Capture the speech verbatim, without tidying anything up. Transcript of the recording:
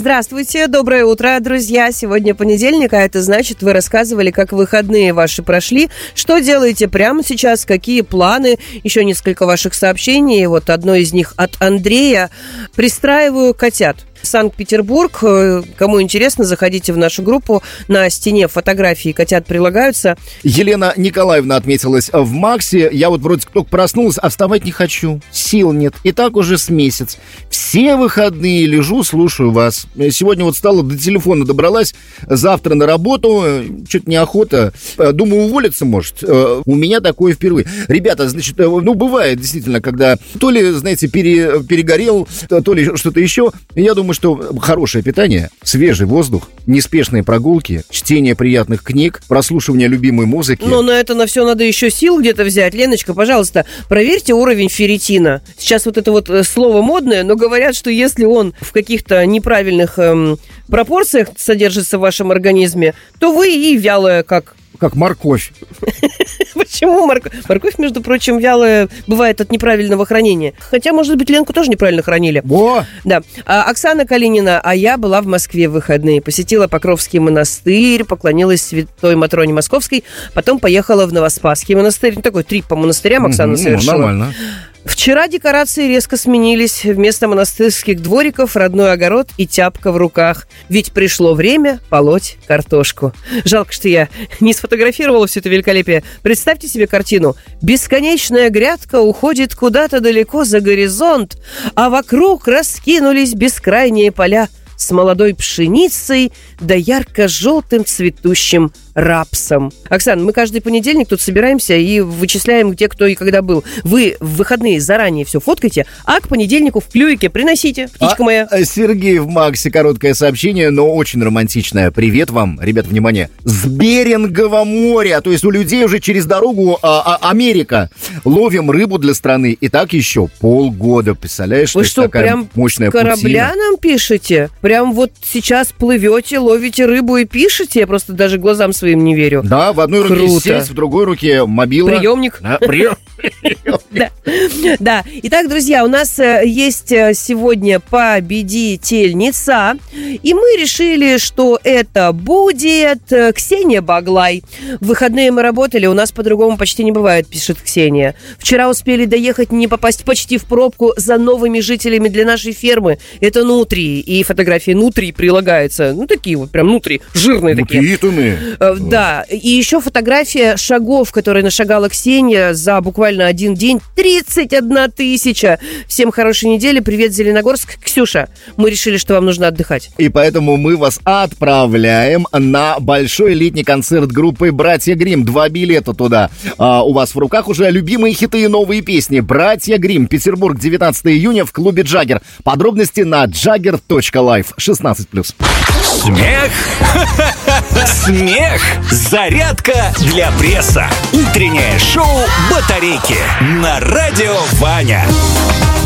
Здравствуйте, доброе утро, друзья. Сегодня понедельник, а это значит, вы рассказывали, как выходные ваши прошли, что делаете прямо сейчас, какие планы. Еще несколько ваших сообщений. Вот одно из них от Андрея. Пристраиваю котят. Санкт-Петербург. Кому интересно, заходите в нашу группу. На стене фотографии котят прилагаются. Елена Николаевна отметилась в Максе. Я вот вроде только проснулась, а вставать не хочу. Сил нет. И так уже с месяц. Все выходные лежу, слушаю вас. Сегодня вот стала до телефона добралась. Завтра на работу. Что-то неохота. Думаю, уволиться может. У меня такое впервые. Ребята, значит, ну, бывает действительно, когда то ли, знаете, пере, перегорел, то ли что-то еще. Я думаю, что хорошее питание, свежий воздух, неспешные прогулки, чтение приятных книг, прослушивание любимой музыки. Но на это на все надо еще сил где-то взять. Леночка, пожалуйста, проверьте уровень ферритина. Сейчас вот это вот слово модное, но говорят, что если он в каких-то неправильных эм, пропорциях содержится в вашем организме, то вы и вялая, как... Как морковь. Почему морковь? Морковь, между прочим, вялая бывает от неправильного хранения. Хотя, может быть, Ленку тоже неправильно хранили. Во! Да. А, Оксана Калинина, а я была в Москве в выходные. Посетила Покровский монастырь, поклонилась Святой Матроне Московской, потом поехала в Новоспасский монастырь. Ну, такой трип по монастырям Оксана Mm-hmm, совершила. Нормально. Вчера декорации резко сменились. Вместо монастырских двориков родной огород и тяпка в руках. Ведь пришло время полоть картошку. Жалко, что я не сфотографировала все это великолепие. Представьте себе картину. Бесконечная грядка уходит куда-то далеко за горизонт, а вокруг раскинулись бескрайние поля с молодой пшеницей да ярко-желтым цветущим рапсом. Оксана, мы каждый понедельник тут собираемся и вычисляем, где кто и когда был. Вы в выходные заранее все фоткайте, а к понедельнику в клювике приносите, птичка а, моя. Сергей в Максе, короткое сообщение, но очень романтичное. Привет вам, ребят, внимание. С Берингового моря, то есть у людей уже через дорогу а, а, Америка. Ловим рыбу для страны. И так еще полгода, представляешь? Вы что, прям мощная с корабля паутина. Нам пишете? Прям вот сейчас плывете, ловите рыбу и пишете? Я просто даже глазам своим не верю. Да, в одной Круто. руке сеть, в другой руке мобила. Приемник. Да, прием. Да. Да. Итак, друзья, у нас есть сегодня победительница, и мы решили, что это будет Ксения Баглай. В выходные мы работали, у нас по-другому почти не бывает, пишет Ксения. Вчера успели доехать, не попасть почти в пробку за новыми жителями для нашей фермы. Это нутрии, и фотографии нутрий прилагаются. Ну, такие вот, прям нутрии, жирные такие. Да, и еще фотография шагов, которые нашагала Ксения за буквально один день. тридцать одна тысяча. Всем хорошей недели. Привет, Зеленогорск. Ксюша, мы решили, что вам нужно отдыхать. И поэтому мы вас отправляем на большой летний концерт группы «Братья Гримм». Два билета туда. А, у вас в руках уже любимые хиты и новые песни. «Братья Гримм», Петербург, девятнадцатого июня в клубе «Джаггер». Подробности на джаггер точка лайф. шестнадцать плюс. Смех! Смех! Зарядка для пресса. Утреннее шоу «Батарейки» на Радио Ваня.